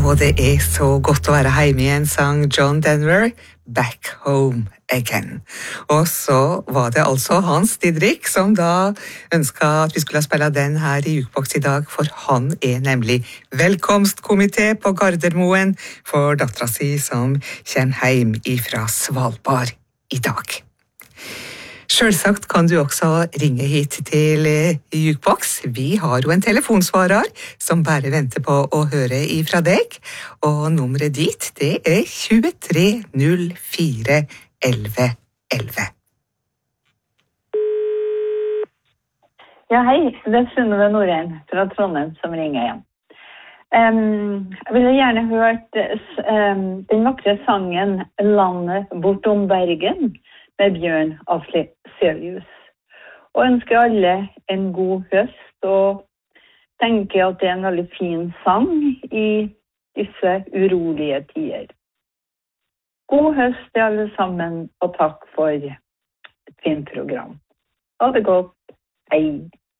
Og det så godt å være hjemme igjen, sang John Denver, Back Home Again. Og så var det altså Hans Didrik som da ønsket at vi skulle spille den her i Jukebox i dag, for han nemlig velkomstkomité på Gardermoen for datteren sin som kommer hjem fra Svalbard i dag. Selvsagt kan du også ringe hit til Jukebox. Vi har jo en telefonsvarer som bare venter på å høre ifra deg, og nummeret dit, det 23 04 11 11. Ja, hei, det Synnøve Norheim fra Trondheim som ringer igjen. Jeg ville gjerne hørt den vakre sangen «Landet bortom Bergen» med Bjørn Afzelius. Og ønsker alle en god høst, og tenker at det en veldig fin sang i disse urolige tider. God høst til alle sammen, og takk for et fint program. Ha det godt. Hei.